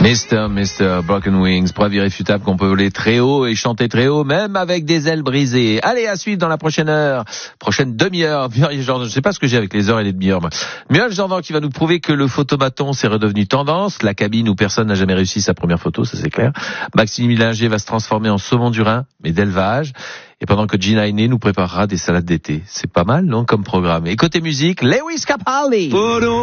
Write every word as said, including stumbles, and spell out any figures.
Mister Mister Broken Wings, preuve irréfutable qu'on peut voler très haut et chanter très haut, même avec des ailes brisées. Allez, à suivre dans la prochaine heure, prochaine demi-heure. Muriel Jordan, je sais pas ce que j'ai avec les heures et les demi-heures. Muriel Jordan qui va nous prouver que le photomaton c'est redevenu tendance, la cabine où personne n'a jamais réussi sa première photo, ça c'est clair. Maxime Millinger va se transformer en saumon du Rhin, mais d'élevage. Et pendant que Gina Ainé nous préparera des salades d'été. C'est pas mal, non, comme programme. Et côté musique, Lewis Capaldi.